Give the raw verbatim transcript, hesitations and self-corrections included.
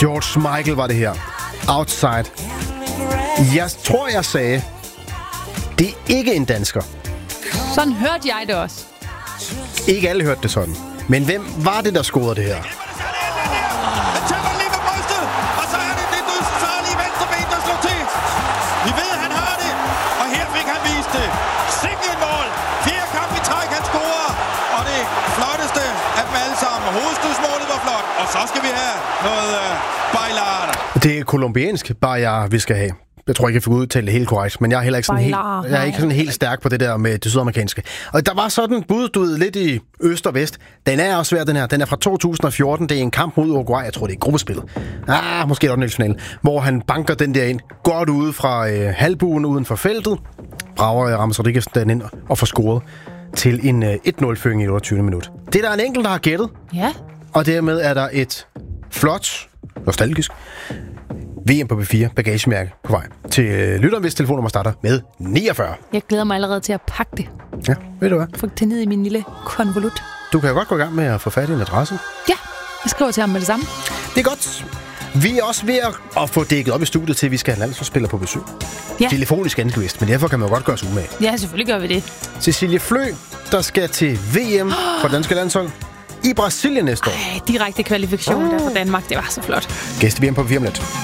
George Michael var det her. Outside. Jeg tror, jeg sagde, det er ikke en dansker. Sådan hørte jeg det også. Ikke alle hørte det sådan. Men hvem var det, der scorede det her? Hovedstødsmålet var flot, og så skal vi have noget uh, bailar. Det er kolumbiansk bailar, vi skal have. Jeg tror ikke, jeg fik udtalt det helt korrekt, men jeg er heller ikke sådan, helt, jeg er ikke sådan helt stærk på det der med det sydamerikanske. Og der var sådan bud, du ved, lidt i øst og vest. Den er også svær, den her. Den er fra to tusind og fjorten. Det er en kamp mod Uruguay. Jeg tror, det er gruppespillet. Ah, måske er det finalen, hvor han banker den der ind. Godt ude fra øh, halvbuen uden for feltet. Brager Ramos Rodriguez den ind og får scoret til en øh, et nul-føring i otteogtyvende minut. Det er der en enkelt, der har gættet. Ja. Og dermed er der et flot, nostalgisk V M på B fire bagagemærke på vej til øh, lytteren, hvis telefonnummer starter med niogfyrre. Jeg glæder mig allerede til at pakke det. Ja, ved du hvad? Få det ned i min lille konvolut. Du kan jo godt gå i gang med at få fat i en adresse. Ja, jeg skriver til ham med det samme. Det er godt. Vi er også ved at få dækket op i studiet til, at vi skal have en landsholdsspiller på besøg. Ja. Telefonisk ganske vist, men derfor kan man jo godt gøre sig umage. Ja, selvfølgelig gør vi det. Cecilie Flø, der skal til V M for det danske landshold i Brasilien næste år. Ej, direkte kvalifikation oh. der for Danmark. Det var så flot. Gæst i V M på B fire om lidt.